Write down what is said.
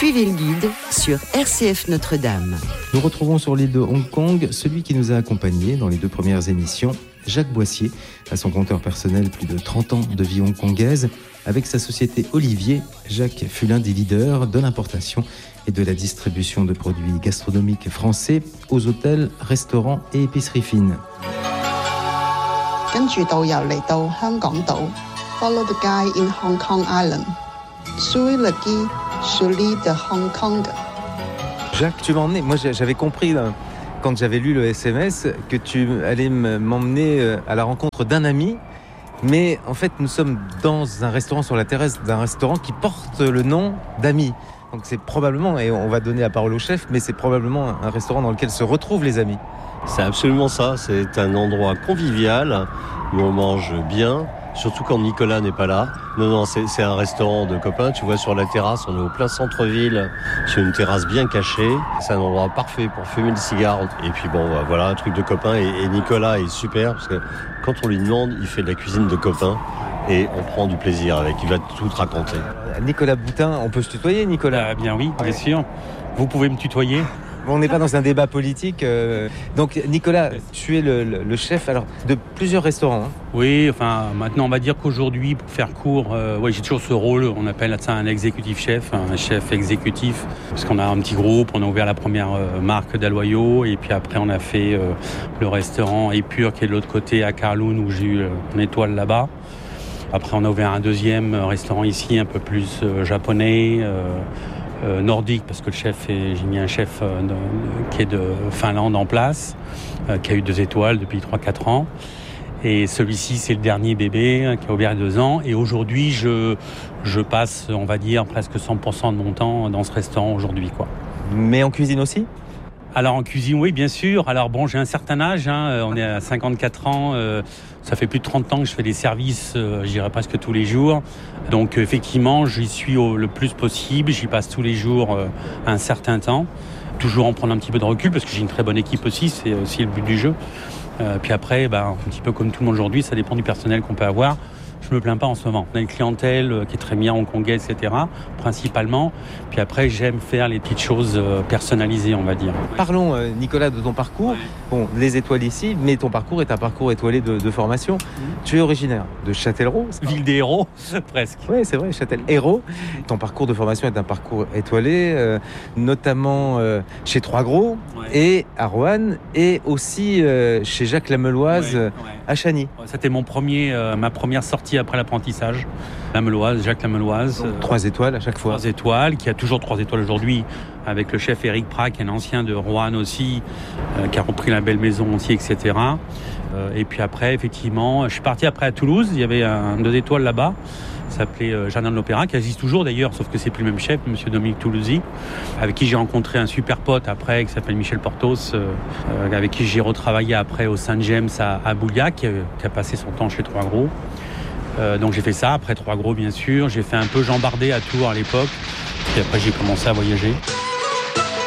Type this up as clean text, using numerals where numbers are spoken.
Suivez le guide sur RCF Notre-Dame. Nous retrouvons sur l'île de Hong Kong celui qui nous a accompagnés dans les 2 premières émissions, Jacques Boissier. À son compteur personnel, plus de 30 ans de vie hongkongaise. Avec sa société Olivier, Jacques fut l'un des leaders de l'importation et de la distribution de produits gastronomiques français aux hôtels, restaurants et épiceries fines. 跟住導遊嚟到香港島 ，Follow the guide in Hong Kong Island. Suivez le guide sur l'île de Hong Kong. Jacques, tu m'as emmené. Moi, j'avais compris là, quand j'avais lu le SMS que tu allais m'emmener à la rencontre d'un ami. Mais en fait, nous sommes dans un restaurant sur la terrasse d'un restaurant qui porte le nom d'Ami. Donc c'est probablement, et on va donner la parole au chef, mais c'est probablement un restaurant dans lequel se retrouvent les amis. C'est absolument ça, c'est un endroit convivial où on mange bien, surtout quand Nicolas n'est pas là. Non, c'est un restaurant de copains, tu vois sur la terrasse, on est au plein centre-ville, sur une terrasse bien cachée. C'est un endroit parfait pour fumer le cigare. Et puis bon, voilà, un truc de copains. Et Nicolas est super, parce que quand on lui demande, il fait de la cuisine de copains. Et on prend du plaisir avec, il va tout te raconter. Nicolas Boutin, on peut se tutoyer, Nicolas ? Bien oui, bien sûr. Vous pouvez me tutoyer. Bon, on n'est pas dans un débat politique. Donc, Nicolas, tu es le chef alors, de plusieurs restaurants. Hein. Oui, enfin, maintenant, on va dire qu'aujourd'hui, pour faire court, j'ai toujours ce rôle, on appelle ça un exécutif chef, un chef exécutif, parce qu'on a un petit groupe, on a ouvert la première marque d'Aloyau, et puis après, on a fait le restaurant Épure, qui est de l'autre côté, à Kowloon, où j'ai eu une étoile là-bas. Après, on a ouvert un deuxième restaurant ici, un peu plus japonais, nordique, parce que j'ai mis un chef qui est de Finlande en place, qui a eu 2 étoiles depuis 3-4 ans. Et celui-ci, c'est le dernier bébé qui a ouvert 2 ans. Et aujourd'hui, je passe, on va dire, presque 100% de mon temps dans ce restaurant aujourd'hui, quoi. Mais en cuisine aussi ? Alors en cuisine, oui, bien sûr. Alors bon, j'ai un certain âge, on est à 54 ans, ça fait plus de 30 ans que je fais des services, je dirais presque tous les jours. Donc effectivement, j'y suis le plus possible, j'y passe tous les jours un certain temps. Toujours en prendre un petit peu de recul, parce que j'ai une très bonne équipe aussi, c'est aussi le but du jeu. Puis après, un petit peu comme tout le monde aujourd'hui, ça dépend du personnel qu'on peut avoir. Je me plains pas en ce moment. On a une clientèle qui est très bien hongkongaise, etc. principalement. Puis après, j'aime faire les petites choses personnalisées, on va dire. Parlons, Nicolas, de ton parcours. Ouais. Bon, les étoiles ici, mais ton parcours est un parcours étoilé de formation. Tu es originaire de Châtellerault. Ville des héros, presque. Oui, c'est vrai, Châtellerault. Ton parcours de formation est un parcours étoilé, notamment chez Trois Gros et à Roanne, et aussi chez Jacques Lameloise à Chagny. C'était ma première sortie après l'apprentissage. Lameloise, Jacques Lameloise. 3 étoiles à chaque fois. 3 étoiles, qui a toujours 3 étoiles aujourd'hui, avec le chef Éric Prat, qui est un ancien de Roanne aussi, qui a repris la belle maison aussi, etc. Et puis après, effectivement, je suis parti après à Toulouse, il y avait un 2 étoiles là-bas, ça s'appelait Jardin de l'Opéra, qui existe toujours d'ailleurs, sauf que c'est plus le même chef, monsieur Dominique Toulousy, avec qui j'ai rencontré un super pote après, qui s'appelle Michel Portos, avec qui j'ai retravaillé après au Saint-James à Bouliac, qui a passé son temps chez Trois Gros. Donc j'ai fait ça, après Trois Gros bien sûr, j'ai fait un peu Jean Bardet à Tours à l'époque, puis après j'ai commencé à voyager.